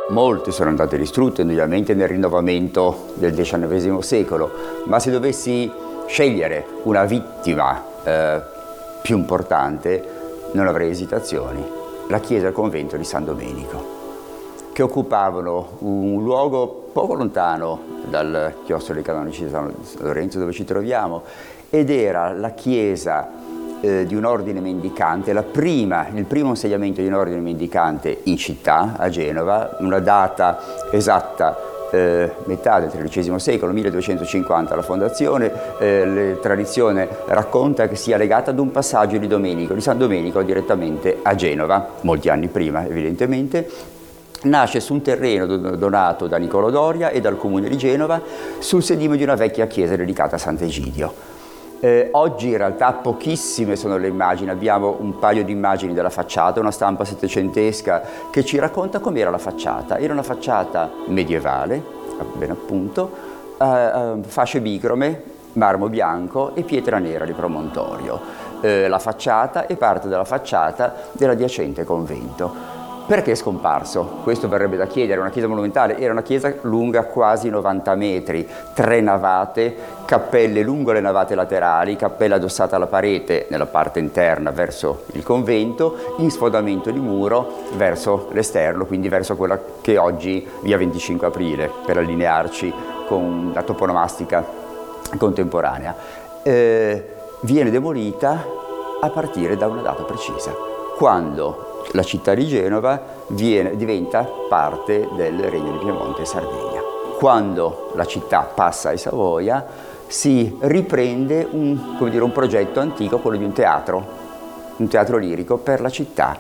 Molte sono andate distrutte, ovviamente nel rinnovamento del XIX secolo, ma se dovessi scegliere una vittima più importante non avrei esitazioni. La chiesa e il convento di San Domenico, che occupavano un luogo poco lontano dal chiostro dei canonici di San Lorenzo dove ci troviamo, ed era la chiesa di un ordine mendicante, il primo insediamento di un ordine mendicante in città, a Genova, una data esatta, metà del XIII secolo, 1250 la fondazione. La tradizione racconta che sia legata ad un passaggio di San Domenico direttamente a Genova, molti anni prima evidentemente. Nasce su un terreno donato da Niccolò Doria e dal comune di Genova sul sedime di una vecchia chiesa dedicata a Sant'Egidio. Oggi in realtà pochissime sono le immagini, abbiamo un paio di immagini della facciata, una stampa settecentesca che ci racconta com'era la facciata. Era una facciata medievale, ben appunto, fasce bicrome, marmo bianco e pietra nera di promontorio. La facciata e parte della facciata dell'adiacente convento. Perché è scomparso? Questo verrebbe da chiedere. Una chiesa monumentale, era una chiesa lunga quasi 90 metri, 3 navate, cappelle lungo le navate laterali, cappella addossata alla parete nella parte interna verso il convento, in sfondamento di muro verso l'esterno, quindi verso quella che oggi via 25 aprile, per allinearci con la toponomastica contemporanea. Viene demolita a partire da una data precisa, quando la città di Genova diventa parte del Regno di Piemonte e Sardegna. Quando la città passa ai Savoia si riprende un progetto antico, quello di un teatro lirico per la città